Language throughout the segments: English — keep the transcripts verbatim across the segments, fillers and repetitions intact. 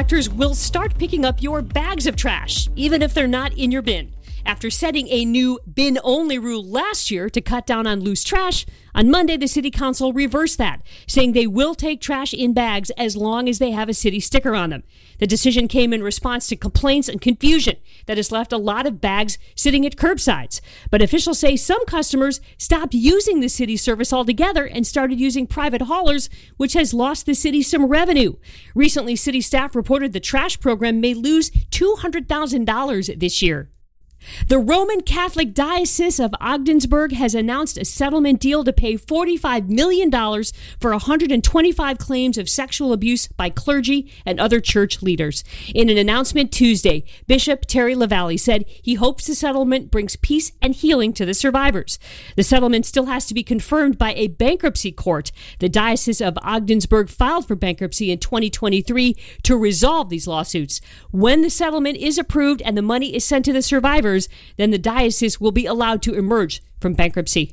collectors will start picking up your bags of trash, even if they're not in your bin. After setting a new bin-only rule last year to cut down on loose trash, on Monday the City Council reversed that, saying they will take trash in bags as long as they have a city sticker on them. The decision came in response to complaints and confusion that has left a lot of bags sitting at curbsides. But officials say some customers stopped using the city service altogether and started using private haulers, which has lost the city some revenue. Recently, city staff reported the trash program may lose two hundred thousand dollars this year. The Roman Catholic Diocese of Ogdensburg has announced a settlement deal to pay forty-five million dollars for one hundred twenty-five claims of sexual abuse by clergy and other church leaders. In an announcement Tuesday, Bishop Terry LaValle said he hopes the settlement brings peace and healing to the survivors. The settlement still has to be confirmed by a bankruptcy court. The Diocese of Ogdensburg filed for bankruptcy in twenty twenty-three to resolve these lawsuits. When the settlement is approved and the money is sent to the survivors, then the diocese will be allowed to emerge from bankruptcy.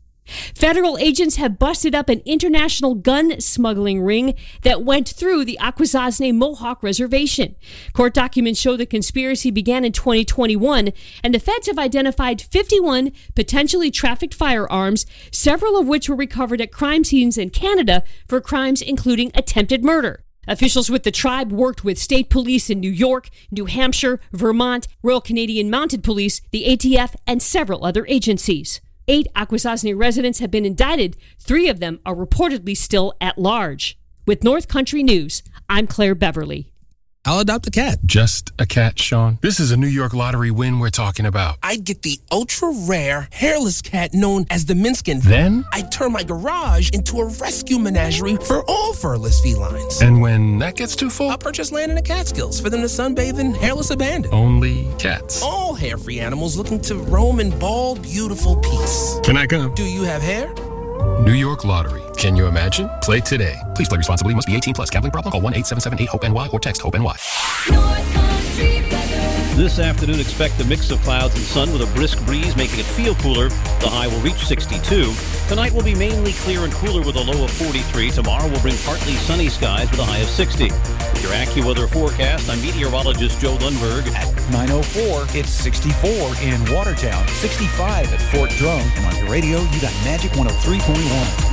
Federal agents have busted up an international gun smuggling ring that went through the Akwesasne Mohawk Reservation. Court documents show the conspiracy began in twenty twenty-one, and the feds have identified fifty-one potentially trafficked firearms, several of which were recovered at crime scenes in Canada for crimes including attempted murder. Officials with the tribe worked with state police in New York, New Hampshire, Vermont, Royal Canadian Mounted Police, the A T F, and several other agencies. Eight Akwesasne residents have been indicted. Three of them are reportedly still at large. With North Country News, I'm Claire Beverly. I'll adopt a cat. Just a cat, Sean? This is a New York Lottery win we're talking about. I'd get the ultra-rare, hairless cat known as the Minskin. Then? I'd turn my garage into a rescue menagerie for all furless felines. And when that gets too full? I'll purchase land in the Catskills for them to sunbathe in hairless abandon. Only cats. All hair-free animals looking to roam in bald, beautiful peace. Can I come? Do you have hair? New York Lottery. Can you imagine? Play today. Please play responsibly. Must be eighteen plus. Gambling problem? Call one eight seven seven eight hope N Y or text HOPE-N Y. This afternoon, expect a mix of clouds and sun with a brisk breeze, making it feel cooler. The high will reach sixty-two. Tonight will be mainly clear and cooler with a low of forty-three. Tomorrow will bring partly sunny skies with a high of sixty. With your AccuWeather forecast, I'm meteorologist Joe Lundberg. At nine oh four, it's sixty-four in Watertown, sixty-five at Fort Drum, and on your radio, you got Magic one oh three point one.